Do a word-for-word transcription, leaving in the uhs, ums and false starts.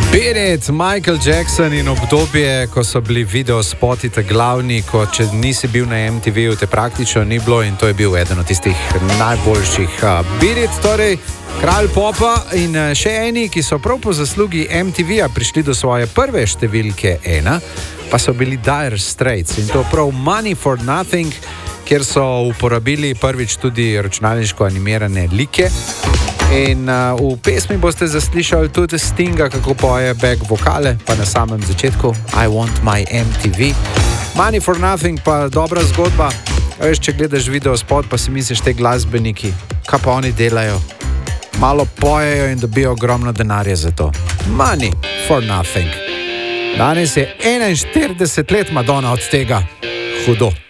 Beat It, Michael Jackson in obdobje, ko so bili video spoti te glavni, ko če nisi bil na M T V-ju, te praktično ni bilo in to je bil eden od tistih najboljših. Beat It, torej kralj popa in še eni, ki so prav po zaslugi M T V-ja prišli do svoje prve številke ena, pa so bili Dire Straits in to prav Money for Nothing, kjer so uporabili prvič tudi računalniško animirane like. In uh, v pesmi boste zaslišali tudi Stinga, kako poje back vokale, pa na samem začetku I want my M T V. Money for Nothing pa dobra zgodba. Veš, če gledaš video spot, pa si misliš, te glasbeniki, kaj pa oni delajo? Malo pojejo in dobijo ogromno denarja za to. Money for Nothing. Danes je enainštirideset let Madonna od tega. Hudo.